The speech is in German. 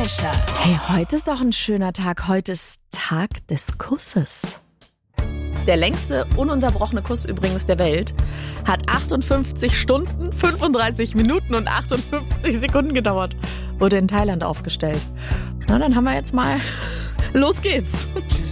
Fischer. Hey, heute ist doch ein schöner Tag. Heute ist Tag des Kusses. Der längste ununterbrochene Kuss übrigens der Welt hat 58 Stunden, 35 Minuten und 58 Sekunden gedauert. Wurde in Thailand aufgestellt. Na, dann haben wir jetzt mal... Los geht's.